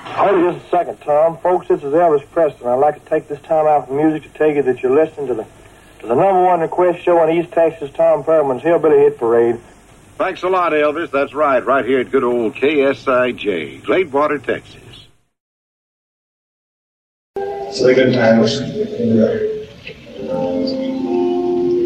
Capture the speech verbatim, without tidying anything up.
Hold it just a second, Tom. Folks, this is Elvis Preston. I'd like to take this time out from music to tell you that you're listening to the to the number one request show on East Texas, Tom Perman's Hillbilly Hit Parade. Thanks a lot, Elvis. That's right, right here at good old K S I J, Gladewater, Texas. Say good time.